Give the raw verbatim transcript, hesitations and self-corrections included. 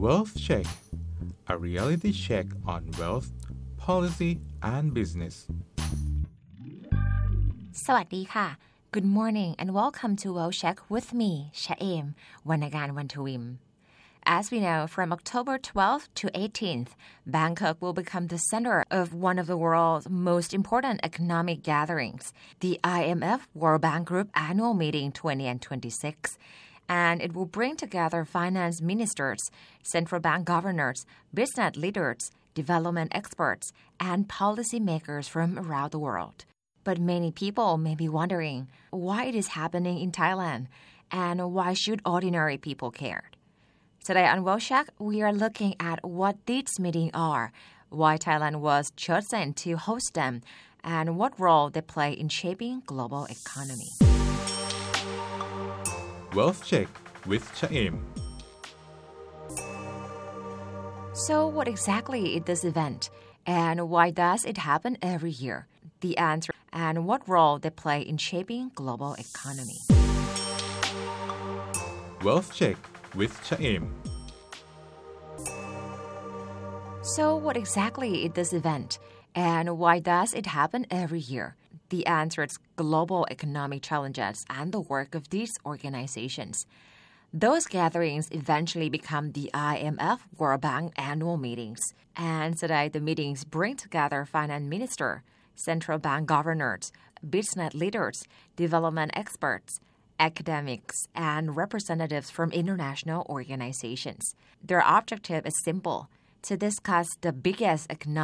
Wealth Check, a reality check on wealth, policy, and business. สวัสดีค่ะ Good morning and welcome to Wealth Check with me ชะเอม วรรณการ วรรณทวิม As we know, from October twelfth to eighteenth, Bangkok will become the center of one of the world's most important economic gatherings, the I M F World Bank Group Annual Meeting twenty twenty-six. And it will bring together finance ministers, central bank governors, business leaders, development experts, and policymakers from around the world. But many people may be wondering why it is happening in Thailand and why should ordinary people care. Today on Wealth Check, we are looking at what these meetings are, why Thailand was chosen to host them, and what role they play in shaping global economy. Wealth Check with ชะเอม So what exactly is this event, and why does it happen every year? The answer and what role they play in shaping global economy. Wealth Check with ชะเอม So what exactly is this event, and why does it happen every year? The answer is global economic challenges and the work of these organizations. Those gatherings eventually become the I M F World Bank annual meetings. And today the meetings bring together finance minister, central bank governors, business leaders, development experts, academics, and representatives from international organizations. Their objective is simple: to discuss the biggest economic